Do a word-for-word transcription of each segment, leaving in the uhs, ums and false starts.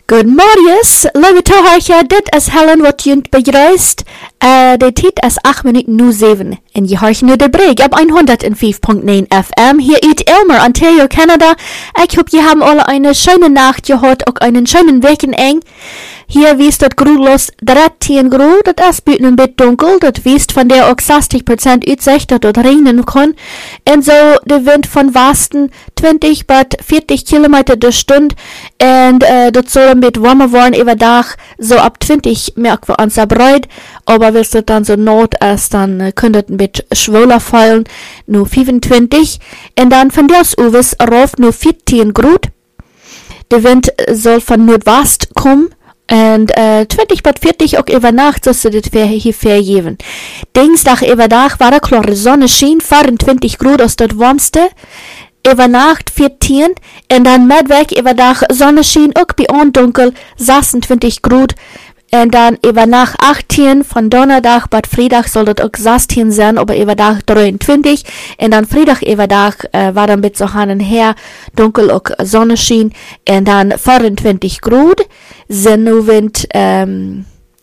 Good morgens, lieve toehoorder, dit is Helen wat je begrüßt. Uh, de tijd is acht minuten nu zeven. En je hoort nu de break op honderdvijf komma negen F M hier uit Elmer, Ontario, Canada. Ik hoop je haben alle eine schöne Nacht gehört, auch einen schönen Wochenende. Hier wies dat groenlos dertien graden, dat is buiten een beetje donker, dat wiest van der ook zestig procent uitzicht dat het regnen kan. En zo de wind van westen twintig bis vierzig kilometer de stund. En uh, dat zal een beetje warmer worden overdag, zo op twintig merken we ons erbreid. Aber wenn es dann so not ist, dann uh, könnte es ein bisschen schwöller fallen, nur fünfundzwanzig. Und dann von der Uwes rauf nur vierzehn Grad. Der Wind soll von Nordwest kommen. Und uh, twintig bis vierzig auch über Nacht, so sie das hier vergeben. Dienstag über Tag war der klare Sonne schien, vierundzwanzig Grad aus das warmste. Über Nacht vierzehn. Und dann Mittwoch über Tag Sonne schien, auch bei uns dunkel, sechsundzwanzig Grad. Und dann über Nacht achtzehn, von Donnerstag bis Freitag soll das auch sechzehn sein, aber über Tag dreiundzwanzig. Und dann Freitag über Tag äh, war dann mit so hin her, dunkel auch Sonne schien. Und dann vierundzwanzig Grad, Wind ähm,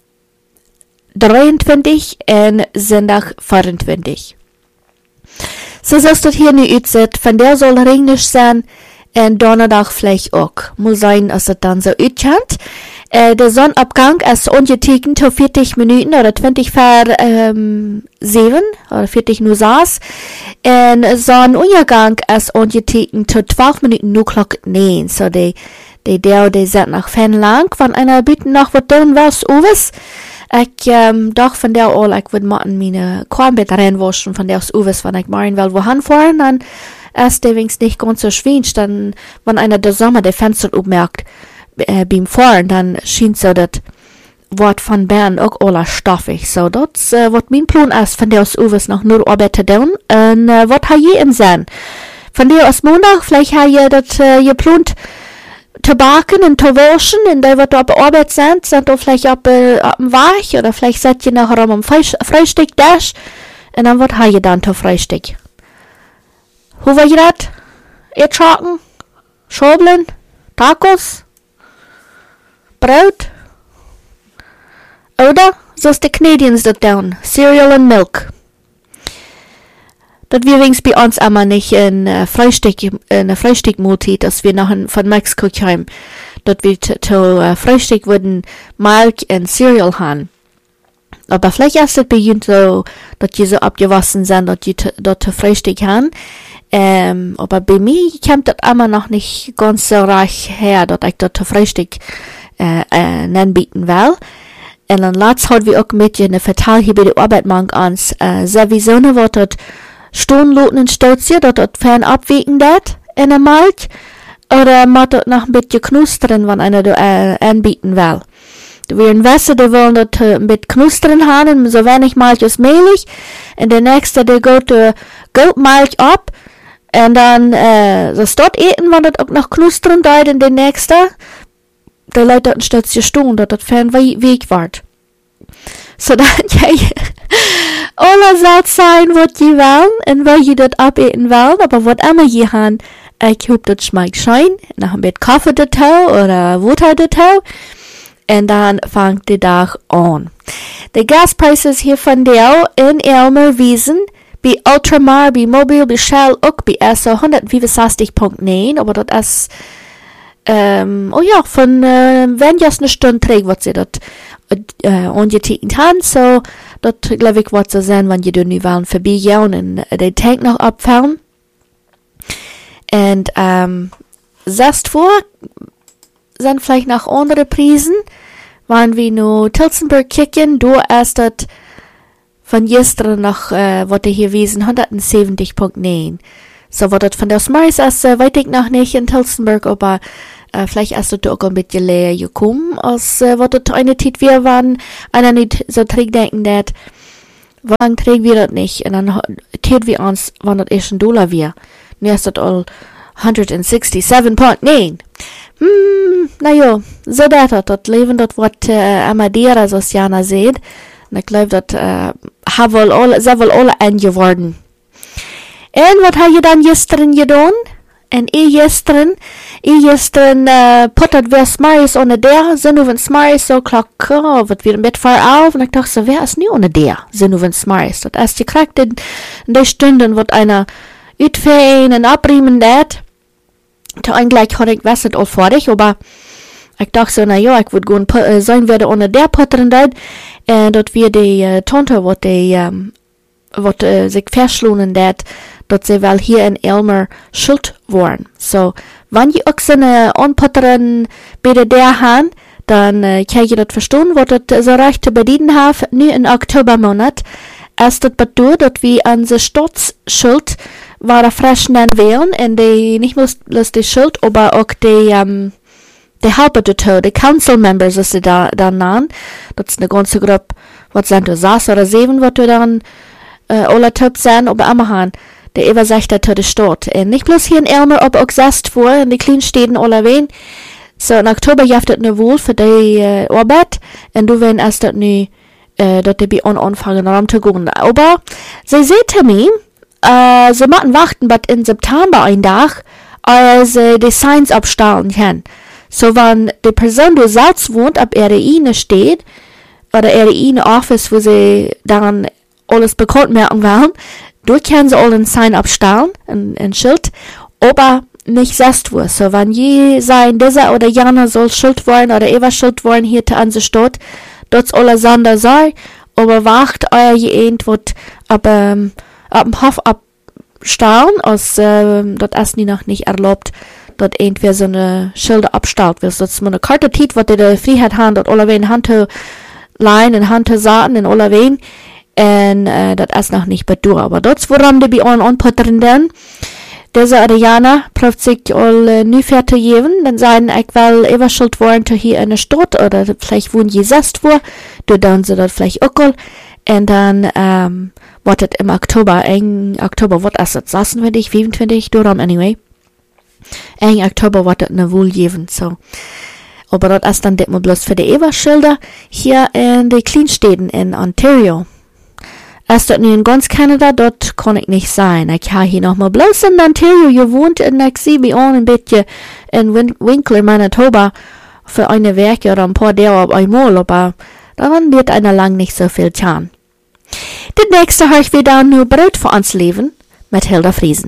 dreiundzwanzig und Sonntag vierundzwanzig. So sollst du hier nicht aussieht, von der soll regnisch sein, und Donnerstag vielleicht auch. Muss sein, dass es dann so aussieht. Äh, der Sonnenabgang ist ungetiegen zu vierzig Minuten oder zwanzig vor ähm, sieben oder vierzig nur sechs. Und Sonnenuntergang ist ungetiegen zu zwölf Minuten nur Glock neun. So die, die Dauer, die sind noch fan lang. Von einer Bitte noch was tun, was Uwes. Ich, ähm, doch von der all, ich würde mal meine Korn mit reinwaschen, von der aus Uwes, wenn ich morgen will, wohin fahren, dann ist der wenigstens nicht ganz so schwierig, dann, wenn einer der Sommer die Fenster aufmerkt, äh, beim Fahren, dann schien so das Wort von Bern auch alle stoffig. So, das, äh, was mein Plan ist, von der aus Uwes noch nur Arbeit zu tun, und, äh, was habe ich im Sinn? Von der aus Montag, vielleicht habe ich das, äh, geplant, zu backen und zu waschen, und da wird auf Arbeit sein, sind da vielleicht auf, äh, auf dem Weg, oder vielleicht seid ihr nachher am Frühstück da, und dann was habe ich dann zu Frühstück? Hoe wil je dat? Eetscharten? Schobeln? Tacos? Brood? Oder, zoals de Canadians dat doen, cereal and milk. Dat wir wenigstens bei uns immer nicht in uh, Frühstück, in eine Frühstückmahlzeit, dass wir nachher von Mexiko kommen. Dort wir zu uh, Frühstück würden Milch und Cereal haben. Aber vielleicht ist es bei ihnen so, dass die so abgewaschen sind, dass die dort zu Frühstück haben. Ähm, aber bei mir kommt das immer noch nicht ganz so reich her, dass ich dort zu Frühstück äh, äh, anbieten will. Und dann letztes hat wir auch mit eine Verteilung hier bei der Arbeit mang ans, äh, sowieso ne, was dort Stundenloten und Stolzier, dass dort fern abwiegen dat in der Milch, oder macht dort noch ein bisschen knustern, wenn einer da äh, anbieten will. Wir in Wasser, die wollen dort äh, mit knustern haben, so wenig Milch als möglich. Und der nächste, der geht äh, Goldmilch ab. Und dann, äh, das dort eten, wenn das auch noch knustern da, und der nächste, der Leute dort ein Stützchen stehen, dass das fern Weg wird. So dann, ja, alle soll sein, was je wollen, und weil je das abeten wollen, aber was immer je haben, ich hoffe, das schmeckt schön, noch ein bisschen Kaffee dazu, oder Wasser dazu, und dann fängt der Tag an. Der Gaspreis ist hier von der in Elmer Wiesen, bei Ultramar, bei Mobil, bei Shell, auch bei S O hundertfünfundsechzig Komma neun, aber das ist, ähm, oh ja, von, äh, wenn jetzt eine Stunde trägt, was sie dort, äh, ungetiegend haben, so, das, glaube ich, wird so sein, wenn die da nicht wollen vorbeigehen und äh, den Tank noch abfahren. Und, ähm, selbst vor, sind vielleicht noch andere Preisen, wenn wir nur Tilsonburg kicken, da ist das, von gestern noch, äh, wurde hier wiesen, hundertsiebzig Komma neun. So, was das von der Smaris ist, äh, weiß ich noch nicht in Tilsonburg, aber, äh, vielleicht ist das auch ein bisschen leer gekommen, als, äh, was das eine Zeit wir waren, einer nicht so trägt denken, dass, wann trägt wir das nicht, und dann, tät wir uns, wann das ist ein Dollar wir. Nun ist das all hundertsiebenundsechzig Komma neun. Hm, naja, so dat dat, dat Leben, dat wat, äh, Amadera, so Jana seht. Und ich glaube, dat, äh, ha wohl alle, sind wohl alle angeworden. Und was habe ich dann gestern getan? En i gisteren, i gisteren uh, puttert wir smaris onder der, sind nu van smaris zo klok, oh, wat weer een beetje ver af. En ik dacht zo, wer is nu onder der, sind nu van smaris. Dat als je krijgt in, in die stunden, wat einer uitveen en abriemen dat, toen eigenlijk had ik was het al fertig, aber ik dacht zo, nou ja, ik wil gewoon uh, zijn werden onder der putteren dat, en dat wir die uh, Tante, wat die, um, wat uh, zich verschlonen dat, dat ze wel hier in Elmer schuld worden. So, wenn je ook zijn uh, onputteren bij de der gaan, dan uh, kan je dat verstaan, wat het zo recht te bedienen heeft, nu in oktobermonat, als dat bedoelt dat we onze staatsschuld waren fresh nennen willen, en die niet bloß die schuld, aber ook die, um, die helpen dazu, die council members, als ze da, dan namen, dat is een ganze groep, wat zijn er, zes oder zeven, wat we dan uh, alle top zijn, aber immer gaan. Der Übersechter zu der Stadt. Und nicht bloß hier in Elmer, aber auch sonst vor, in die kleinen Städten allerwein. So, in Oktober jaft das ne wohl für die äh, Arbeit. Und du wenn erst das nu, äh, dass die bei uns anfangen, rum zu gehen. Aber, sie seht mir, äh, sie machen warten, bis in September ein Tag, als äh, die Signs abstellen können. So, wenn die Person, die selbst wohnt, ab ihre Ine steht, oder ihre Ine Office, wo sie dann alles bekannt merken wollen, du kannst all ein Sign abstellen, ein, ein Schild, aber nicht selbst wo. So, wenn je sein, dieser oder jener soll Schild wollen oder ever Schild wollen hier zu unserer Stadt, dort alle Sander sei, aber wacht euer je wird ab, ähm, ab dem Hof abstellen, als, ähm, dort ist nie noch nicht erlaubt, dort entweder so eine Schilder abstellt wird. Das ist eine Karte tit, was die die Freiheit haben, dort alle wen Hand zu leihen und Hand zu saten und alle wen. En uh, dat is nog niet bedoeld. Aber dat is waarom de bij ons aanputteren dan. Deze Ariana proeft zich al uh, nu fertig geven. Dan zijn ik wel even schuld worden te hier in de stad. Oder vielleicht wohnen je zest voor. Dan doen ze dat vielleicht ook al. En dan um, wordt het im Oktober. In Oktober, wat is het? zesentwintig, vierentwintig, daarom anyway. In Oktober wordt het een wohl geven. So. Aber dat is dan dit maar bloß für die Eberschilder hier in de Kleinstädten in Ontario. Als dat nu in ganz Kanada, dort kann ich nicht sein. Ich habe hier noch mal bloß in Ontario gewohnt und ich sehe bei uns ein bisschen in Win Winkler, Manitoba, für eine Werke oder ein paar Jahre auf einmal, aber daran wird einer lang nicht so viel tun. Das nächste höre ich wieder nur Brot für uns leben mit Hilda Friesen.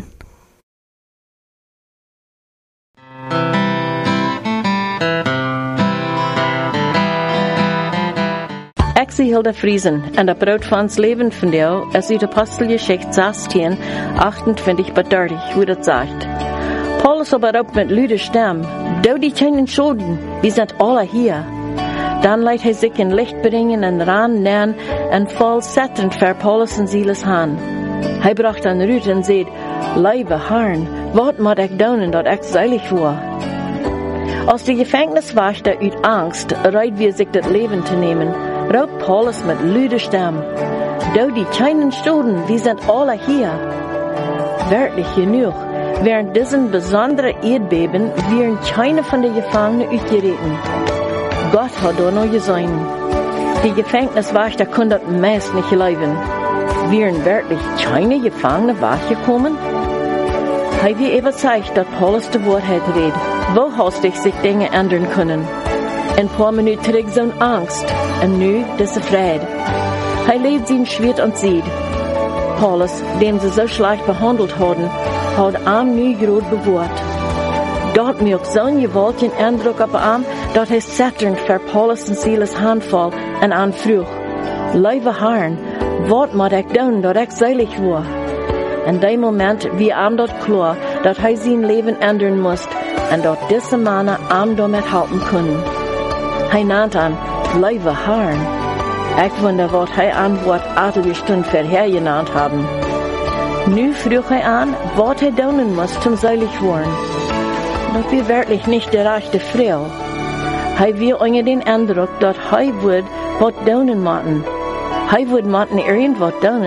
Ik zie Hilda Friesen en dat brood van ons leven van jou is uit Apostelgeschichte zestien, achtentwintig bis dertig, hoe dat zegt. Paulus aber op met luide stem, doe die keinen Schulden, wir sind alle hier. Dan leidt hij zich in licht brengen en ran nähen en vol zettend voor Paulus en Silas haan. Hij bracht aan Ruud en zei, lieve Herrn, wat moet ik doen dat ik zeilig word? Als de gevangeniswachter uit angst reiht wir sich das Leben zu nehmen, raubt Paulus mit luide Stem, doe die keinen Schulden, wir sind alle hier. Wörtlich genug, während diesen besonderen Erdbeben wären keine von den Gefangenen ausgeritten. Gott hat da noch gesehen. Die Gefängniswächter können das meist nicht leiden. Wären wirklich keine Gefangene wachgekommen? Hij wie überzeugt, dass Paulus die Wahrheit redet. Wo hast dich sich Dinge ändern können? Ein paar Minuten trägt so eine Angst, und nu diese Freude. Hij lebt sein Schwert und sieht. Paulus, den sie so schlecht behandelt haben, hat am nu groß bewahrt. Dort mir auch so einen gewaltigen Eindruck auf ihm, dass er zitternd für Paulus und Silas Handfall und anfrug. Lieve Herrn, wat moet ik doen dat ik selig word? In dem Moment wie ihm dort klar, dass er sein Leben ändern muss und dass diese Männer ihm damit helfen können. Er nannte ihn, lieve Herrn. Ich wundere, was er Antwort etliche Stunden vorher genannt haben. Nu frug er an, was er tun muss zum selig worden. Das war wirklich nicht die rechte Frau. Er will unter den Eindruck, dass er würde was tun müssen. Er würde müssen irgendwas tun.